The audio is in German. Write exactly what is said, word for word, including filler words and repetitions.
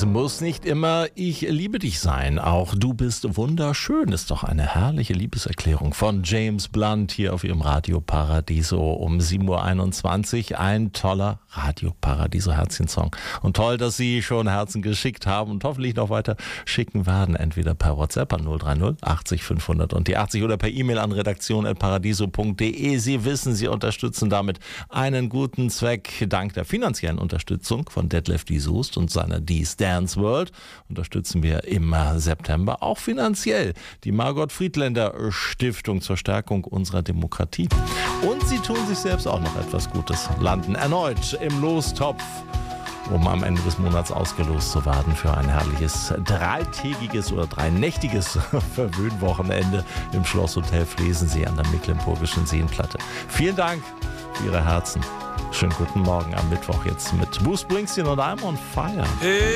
Es muss nicht immer ich liebe dich sein. Auch du bist wunderschön. Ist doch eine herrliche Liebeserklärung von James Blunt hier auf ihrem Radio Paradiso um sieben Uhr einundzwanzig. Ein toller Radio Paradiso Herzchensong. Und toll, dass Sie schon Herzen geschickt haben und hoffentlich noch weiter schicken werden. Entweder per WhatsApp an null drei null achtzig fünfhundert und die achtzig oder per E-Mail an redaktion at paradiso punkt de. Sie wissen, Sie unterstützen damit einen guten Zweck. Dank der finanziellen Unterstützung von Detlef die Soest und seiner Dies Dance World unterstützen wir im September auch finanziell die Margot Friedländer Stiftung zur Stärkung unserer Demokratie. Und sie tun sich selbst auch noch etwas Gutes, landen erneut im Lostopf, um am Ende des Monats ausgelost zu werden für ein herrliches dreitägiges oder dreinächtiges Verwöhnwochenende im Schlosshotel Flesensee an der Mecklenburgischen Seenplatte. Vielen Dank für Ihre Herzen. Schönen guten Morgen am Mittwoch jetzt mit Bruce Springsteen und I'm on Fire. Hey.